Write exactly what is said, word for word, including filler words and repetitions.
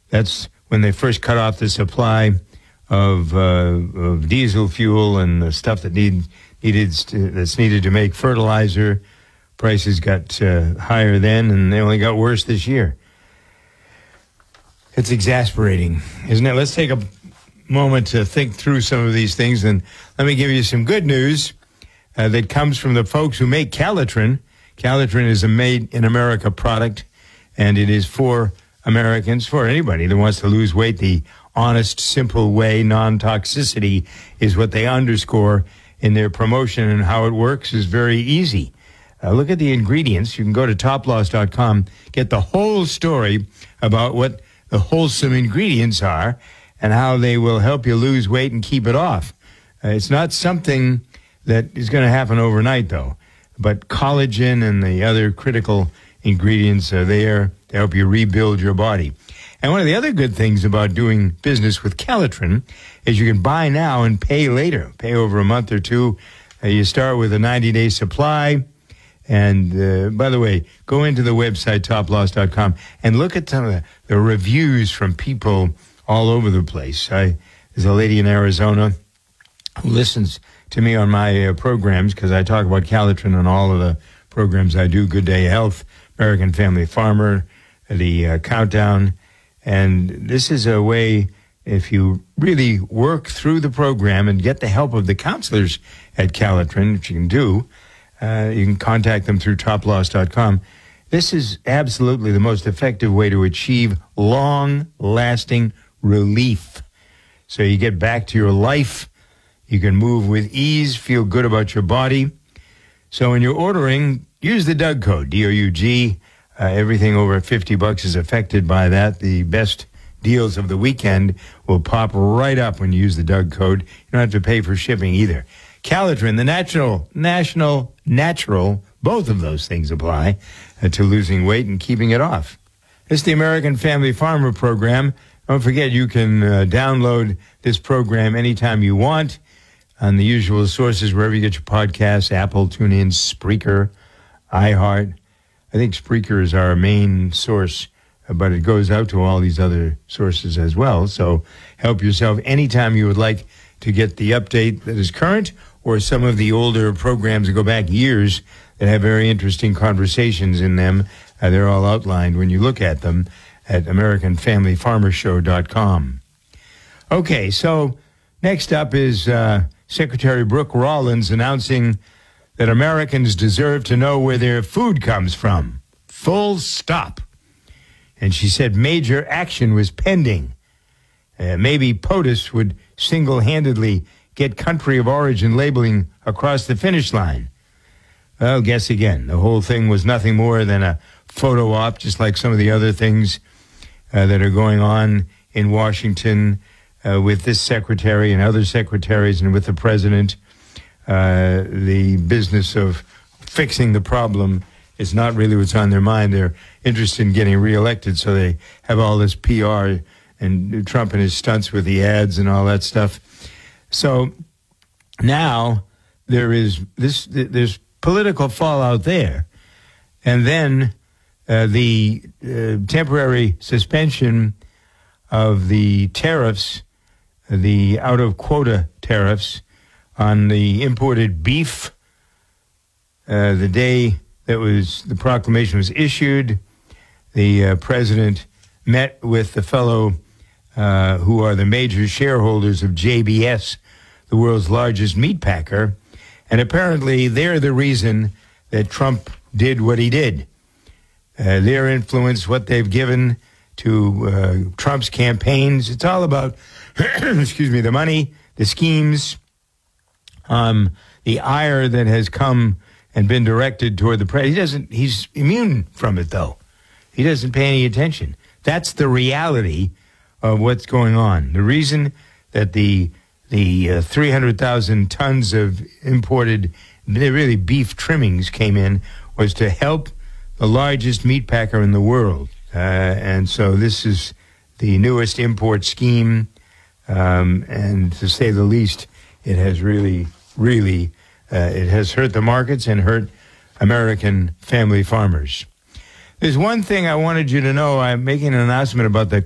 That's when they first cut off the supply of, uh, of diesel fuel and the stuff that need, needed to, that's needed to make fertilizer. Prices got uh, higher then, and they only got worse this year. It's exasperating, isn't it? Let's take a moment to think through some of these things, and let me give you some good news uh, that comes from the folks who make Calitrin. Calitrin is a made-in-America product, and it is for Americans, for anybody that wants to lose weight. The honest, simple way, non-toxicity is what they underscore in their promotion, and how it works is very easy. Uh, look at the ingredients. You can go to top loss dot com, get the whole story about what the wholesome ingredients are and how they will help you lose weight and keep it off. Uh, it's not something that is going to happen overnight, though. But collagen and the other critical ingredients are there to help you rebuild your body. And one of the other good things about doing business with Calitrin is you can buy now and pay later, pay over a month or two. Uh, you start with a ninety-day supply. And, uh, by the way, go into the website, top loss dot com, and look at some of the, the reviews from people all over the place. I, there's a lady in Arizona who listens to me on my uh, programs, because I talk about Calitrin on all of the programs I do, Good Day Health, American Family Farmer, the uh, Countdown. And this is a way, if you really work through the program and get the help of the counselors at Calitrin, which you can do, Uh, you can contact them through top loss dot com. This is absolutely the most effective way to achieve long-lasting relief. So you get back to your life. You can move with ease, feel good about your body. So when you're ordering, use the Doug code, D O U G. Uh, everything over fifty bucks is affected by that. The best deals of the weekend will pop right up when you use the Doug code. You don't have to pay for shipping either. Calitrin, the natural, national, natural, both of those things apply uh, to losing weight and keeping it off. It's the American Family Farmer program. Don't forget, you can uh, download this program anytime you want on the usual sources, wherever you get your podcasts, Apple, TuneIn, Spreaker, iHeart. I think Spreaker is our main source, but it goes out to all these other sources as well. So help yourself anytime you would like to get the update that is current, or some of the older programs that go back years that have very interesting conversations in them. Uh, they're all outlined when you look at them at American Family Farmer Show dot com. Okay, so next up is uh, Secretary Brooke Rollins announcing that Americans deserve to know where their food comes from. Full stop. And she said major action was pending. Uh, maybe POTUS would single-handedly get country of origin labeling across the finish line. Well, guess again. The whole thing was nothing more than a photo op, just like some of the other things uh, that are going on in Washington uh, with this secretary and other secretaries and with the president. Uh, the business of fixing the problem is not really what's on their mind. They're interested in getting reelected, so they have all this P R and Trump and his stunts with the ads and all that stuff. So now there is this, there's political fallout there. And then uh, the uh, temporary suspension of the tariffs, the out-of-quota tariffs on the imported beef, uh, the day that was the proclamation was issued, the uh, president met with the fellow Uh, who are the major shareholders of J B S, the world's largest meat packer, and apparently they're the reason that Trump did what he did. Uh, their influence, what they've given to uh, Trump's campaigns, it's all about, excuse me, the money, the schemes, um, the ire that has come and been directed toward the president. He doesn't, he's immune from it, though. He doesn't pay any attention. That's the reality of what's going on. The reason that the the uh, three hundred thousand tons of imported, really beef trimmings came in was to help the largest meat packer in the world. Uh, and so this is the newest import scheme. Um, and to say the least, it has really, really, uh, it has hurt the markets and hurt American family farmers. There's one thing I wanted you to know. I'm making an announcement about the